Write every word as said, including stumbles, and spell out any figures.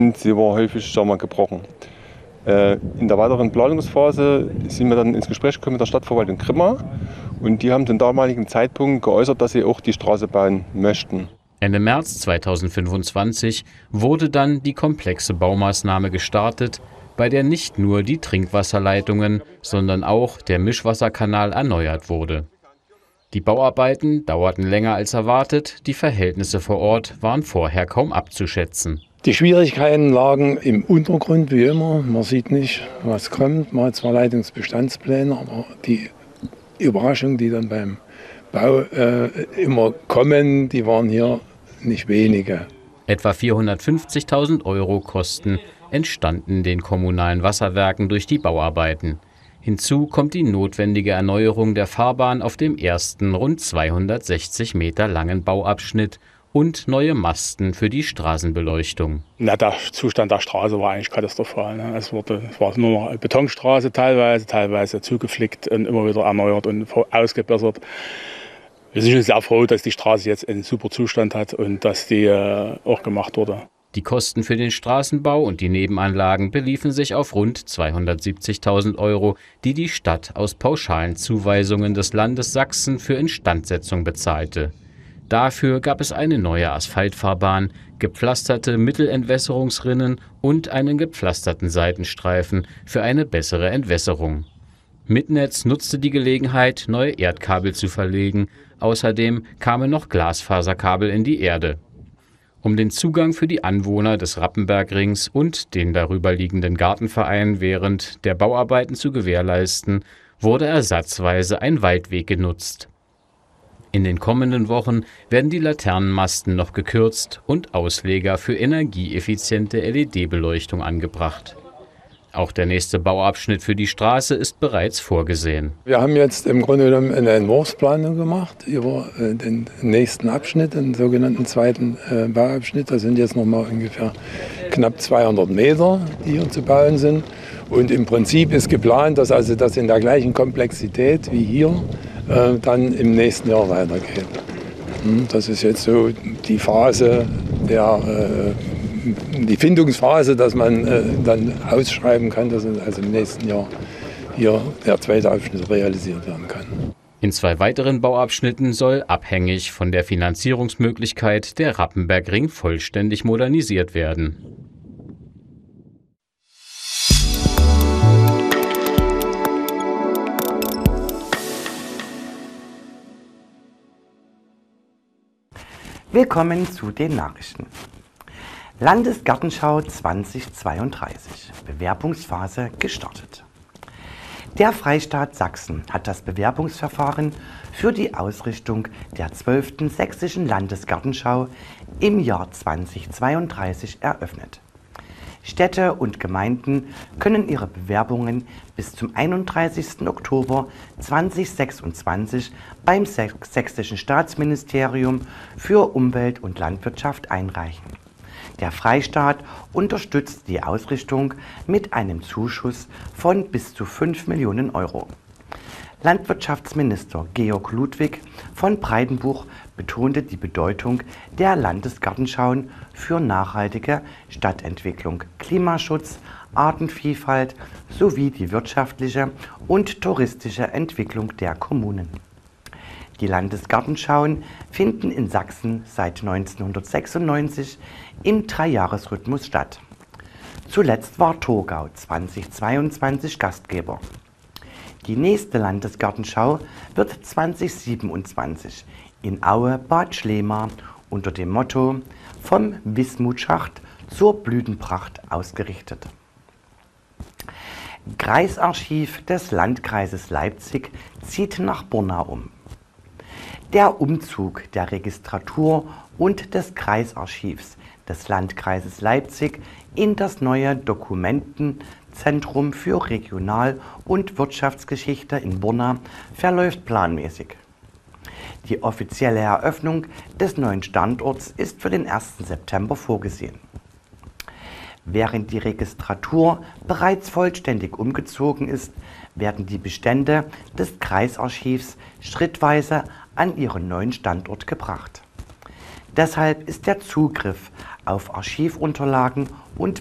Sie war häufig, sagen wir, gebrochen. In der weiteren Planungsphase sind wir dann ins Gespräch gekommen mit der Stadtverwaltung Grimma und die haben zum damaligen Zeitpunkt geäußert, dass sie auch die Straße bauen möchten. Ende März zweitausendfünfundzwanzig wurde dann die komplexe Baumaßnahme gestartet, bei der nicht nur die Trinkwasserleitungen, sondern auch der Mischwasserkanal erneuert wurde. Die Bauarbeiten dauerten länger als erwartet, die Verhältnisse vor Ort waren vorher kaum abzuschätzen. Die Schwierigkeiten lagen im Untergrund wie immer. Man sieht nicht, was kommt. Man hat zwar Leitungsbestandspläne, aber die Überraschungen, die dann beim Bau äh, immer kommen, die waren hier nicht wenige. Etwa vierhundertfünfzigtausend Euro Kosten entstanden den kommunalen Wasserwerken durch die Bauarbeiten. Hinzu kommt die notwendige Erneuerung der Fahrbahn auf dem ersten rund zweihundertsechzig Meter langen Bauabschnitt und neue Masten für die Straßenbeleuchtung. Na, der Zustand der Straße war eigentlich katastrophal. Ne? Es, wurde, es war nur noch eine Betonstraße teilweise, teilweise zugeflickt und immer wieder erneuert und ausgebessert. Wir sind schon sehr froh, dass die Straße jetzt einen super Zustand hat und dass die äh, auch gemacht wurde. Die Kosten für den Straßenbau und die Nebenanlagen beliefen sich auf rund zweihundertsiebzigtausend Euro, die die Stadt aus pauschalen Zuweisungen des Landes Sachsen für Instandsetzung bezahlte. Dafür gab es eine neue Asphaltfahrbahn, gepflasterte Mittelentwässerungsrinnen und einen gepflasterten Seitenstreifen für eine bessere Entwässerung. Mitnetz nutzte die Gelegenheit, neue Erdkabel zu verlegen. Außerdem kamen noch Glasfaserkabel in die Erde. Um den Zugang für die Anwohner des Rappenbergrings und den darüber liegenden Gartenverein während der Bauarbeiten zu gewährleisten, wurde ersatzweise ein Waldweg genutzt. In den kommenden Wochen werden die Laternenmasten noch gekürzt und Ausleger für energieeffiziente L E D-Beleuchtung angebracht. Auch der nächste Bauabschnitt für die Straße ist bereits vorgesehen. Wir haben jetzt im Grunde genommen eine Entwurfsplanung gemacht über den nächsten Abschnitt, den sogenannten zweiten Bauabschnitt. Das sind jetzt noch mal ungefähr knapp zweihundert Meter, die hier zu bauen sind. Und im Prinzip ist geplant, dass also das in der gleichen Komplexität wie hier äh, dann im nächsten Jahr weitergeht. Das ist jetzt so die Phase der äh, die Findungsphase, dass man äh, dann ausschreiben kann, dass also im nächsten Jahr hier der zweite Abschnitt realisiert werden kann. In zwei weiteren Bauabschnitten soll abhängig von der Finanzierungsmöglichkeit der Rappenbergring vollständig modernisiert werden. Willkommen zu den Nachrichten. Landesgartenschau zweitausendzweiunddreißig, Bewerbungsphase gestartet. Der Freistaat Sachsen hat das Bewerbungsverfahren für die Ausrichtung der zwölften Sächsischen Landesgartenschau im Jahr zweitausendzweiunddreißig eröffnet. Städte und Gemeinden können ihre Bewerbungen bis zum einunddreißigsten Oktober zweitausendsechsundzwanzig beim Sächsischen Staatsministerium für Umwelt und Landwirtschaft einreichen. Der Freistaat unterstützt die Ausrichtung mit einem Zuschuss von bis zu fünf Millionen Euro. Landwirtschaftsminister Georg Ludwig von Breitenbuch betonte die Bedeutung der Landesgartenschauen für nachhaltige Stadtentwicklung, Klimaschutz, Artenvielfalt sowie die wirtschaftliche und touristische Entwicklung der Kommunen. Die Landesgartenschauen finden in Sachsen seit neunzehnhundertsechsundneunzig im Dreijahresrhythmus statt. Zuletzt war Thurgau zweitausendzweiundzwanzig Gastgeber. Die nächste Landesgartenschau wird zweitausendsiebenundzwanzig in Aue-Bad Schlema unter dem Motto „Vom Wismutschacht zur Blütenpracht“ ausgerichtet. Kreisarchiv des Landkreises Leipzig zieht nach Borna um. Der Umzug der Registratur und des Kreisarchivs des Landkreises Leipzig in das neue Dokumentenzentrum für Regional- und Wirtschaftsgeschichte in Borna verläuft planmäßig. Die offizielle Eröffnung des neuen Standorts ist für den ersten September vorgesehen. Während die Registratur bereits vollständig umgezogen ist, werden die Bestände des Kreisarchivs schrittweise an ihren neuen Standort gebracht. Deshalb ist der Zugriff auf Archivunterlagen und